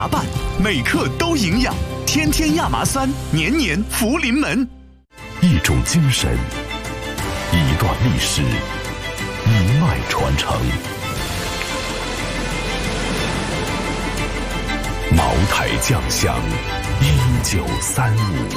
麻拌，每克都营养，天天亚麻酸，年年福临门。 一种精神，一段历史，一脉传承。茅台酱香，1935。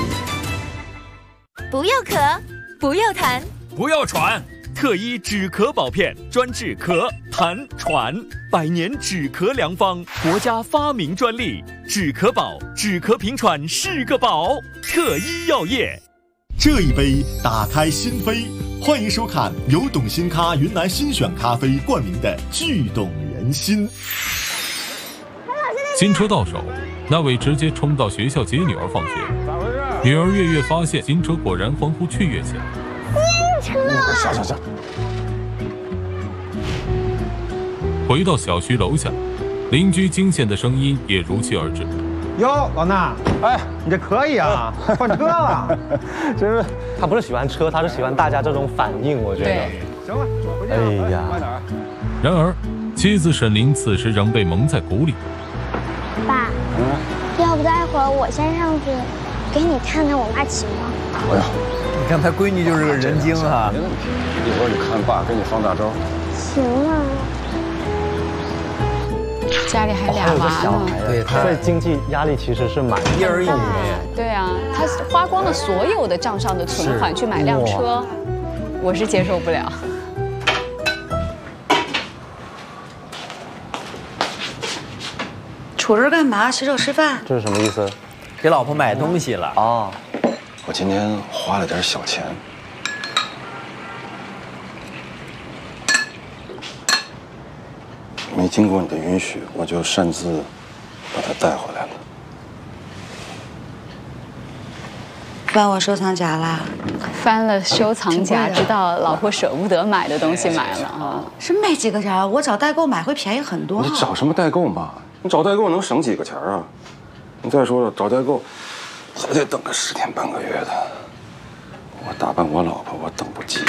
不要咳，不要痰， 不要喘。特医止咳宝片，专治咳、痰、喘，100年止咳良方，国家发明专利。止咳宝，止咳平喘是个宝。特医药业。 这一杯打开心扉，欢迎收看由董新咖云南新选咖啡冠名的聚懂人心。 新车到手，那位直接冲到学校接女儿放学。女儿月月发现新车果然欢呼雀跃起来。 行。 回到小区楼下，邻居惊险的声音也如期而至。 哟，老衲，哎，你这可以啊，换车了。 真是，他不是喜欢车，他是喜欢大家这种反应，我觉得。 行了，回家。 哎呀， 快点。 然而，妻子沈玲此时仍被蒙在鼓里。 爸，要不待会儿我先上去给你看看我妈骑吗？ 哎呀，你看他闺女就是个人精啊。 没问题，一会儿你看爸给你放大招。 行啊。 家里还俩娃呢， 对，所以经济压力其实是蛮一儿一女。 对啊，他花光了所有的账上的存款去买辆车，我是接受不了。 杵这干嘛？洗手吃饭？ 这是什么意思？ 给老婆买东西了哦。 我今天花了点小钱。没经过你的允许，我就擅自把它带回来了。 翻我收藏夹啦？ 翻了收藏夹，知道老婆舍不得买的东西买了啊。 是没几个钱儿，我找代购买会便宜很多。 你找什么代购嘛？你找代购能省几个钱啊？你再说了，找代购还得等个10天半个月的。我打扮我老婆，我等不及。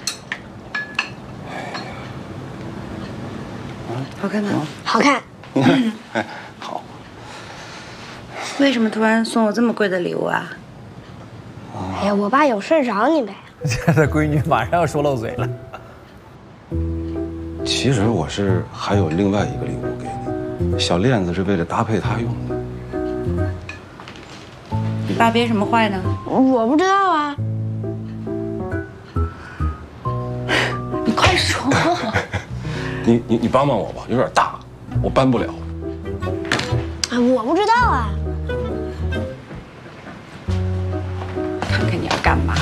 好看吗？ 好看。 哎，好。 为什么突然送我这么贵的礼物啊？ 哎呀，我爸有事找你呗。 他闺女马上要说漏嘴了。 其实我是还有另外一个礼物给你，小链子是为了搭配它用的。 你爸憋什么坏呢？ 我不知道啊。 你快说。 你帮帮我吧，有点大，我搬不了。 啊，我不知道啊。 看看你要干嘛？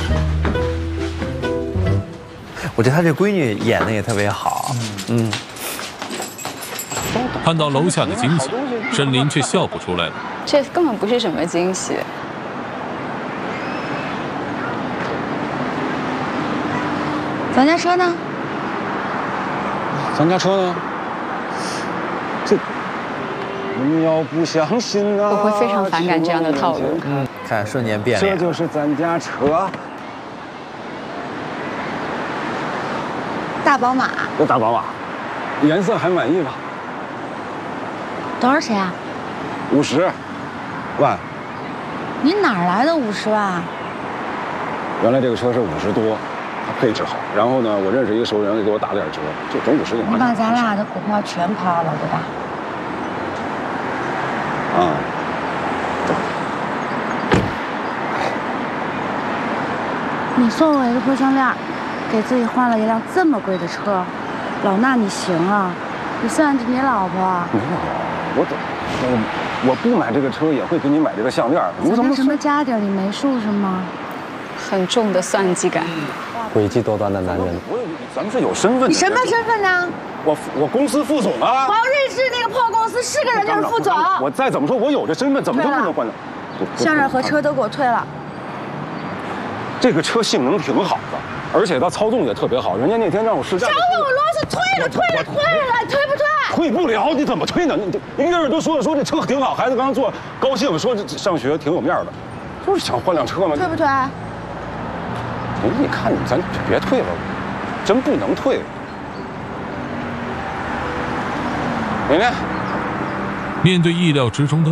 我觉得他这闺女演的也特别好。 看到楼下的惊喜，沈玲却笑不出来了。 这根本不是什么惊喜。 咱家车呢？ 咱家车呢？这你要不相信啊！ 我会非常反感这样的套路。 看瞬间变脸。 这就是咱家车。 大宝马。 这大宝马，颜色还满意吧？ 多少钱啊 ？50万。 你哪来的50万？ 原来这个车是50多。它配置好，然后呢，我认识一个熟人，给我打了点折，就整50就拿。 你把咱俩的股票全抛了，对吧？ 啊。 你送我一个破项链，给自己换了一辆这么贵的车，老衲你行啊？你算计你老婆？ 没有，我不买这个车也会给你买这个项链。你怎么什么家底？你没数是吗？ 很重的算计感。 诡计多端的男人， 咱们是有身份的。 你什么身份呢？ 我公司副总啊。 黄瑞士那个破公司是个人就是副总。 我再怎么说，我有这身份，怎么就不能换呢？ 项链和车都给我退了。 这个车性能挺好的，而且它操纵也特别好。人家那天让我试驾。 少给我啰嗦，退了，退不退？ 退不了，你怎么退呢？你一个人都说这车挺好，孩子刚坐高兴，说上学挺有面的，就是想换辆车嘛。 退不退？ 你看咱就别退了，真不能退。玲玲， 面对意料之中的